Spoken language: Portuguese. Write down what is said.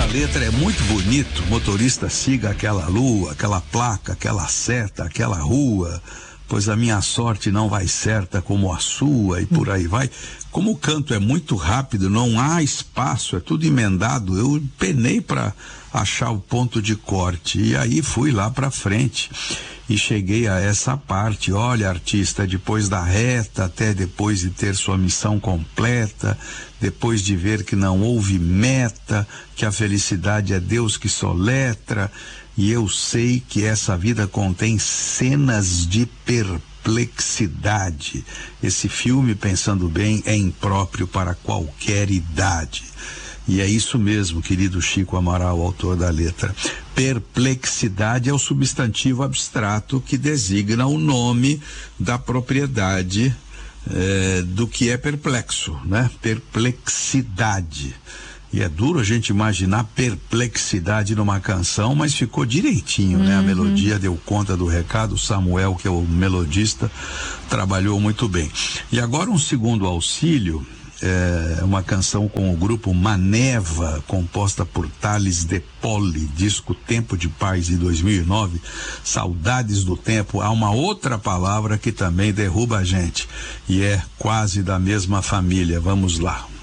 letra é muito bonito. Motorista, siga aquela lua, aquela placa, aquela seta, aquela rua, pois a minha sorte não vai certa como a sua, e por aí vai. Como o canto é muito rápido, não há espaço, é tudo emendado, eu penei para achar o ponto de corte, e aí fui lá para frente e cheguei a essa parte. Olha, artista, depois da reta, até depois de ter sua missão completa, depois de ver que não houve meta, que a felicidade é Deus que soletra, e eu sei que essa vida contém cenas de perplexidade. Esse filme, pensando bem, é impróprio para qualquer idade. E é isso mesmo, querido Chico Amaral, autor da letra. Perplexidade é o substantivo abstrato que designa o nome da propriedade do que é perplexo, né? Perplexidade. E é duro a gente imaginar perplexidade numa canção, mas ficou direitinho, né? A melodia deu conta do recado. Samuel, que é o melodista, trabalhou muito bem. E agora um segundo auxílio. Uma canção com o grupo Maneva, composta por Thales de Poli, disco Tempo de Paz de 2009, Saudades do Tempo. Há uma outra palavra que também derruba a gente, e é quase da mesma família. Vamos lá.